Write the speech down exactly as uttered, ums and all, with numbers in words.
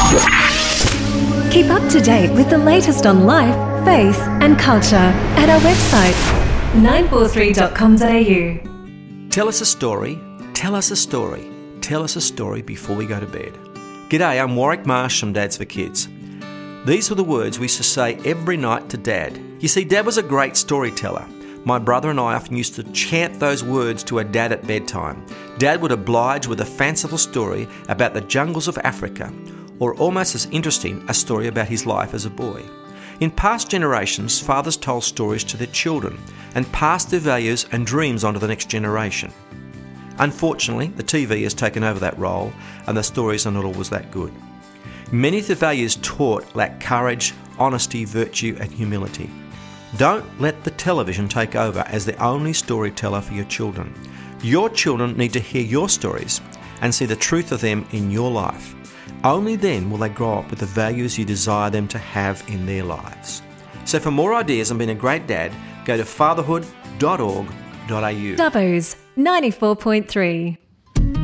Keep up to date with the latest on life, faith and culture at our website, nine four three dot com dot a u. Tell us a story, tell us a story, tell us a story before we go to bed. G'day, I'm Warwick Marsh from Dads for Kids. These were the words we used to say every night to Dad. You see, Dad was a great storyteller. My brother and I often used to chant those words to our dad at bedtime. Dad would oblige with a fanciful story about the jungles of Africa, or almost as interesting, a story about his life as a boy. In past generations, fathers told stories to their children and passed their values and dreams on to the next generation. Unfortunately, the T V has taken over that role and the stories are not always that good. Many of the values taught lack courage, honesty, virtue and humility. Don't let the television take over as the only storyteller for your children. Your children need to hear your stories and see the truth of them in your life. Only then will they grow up with the values you desire them to have in their lives. So for more ideas on being a great dad, go to fatherhood dot org dot a u. Dubbo's ninety-four point three.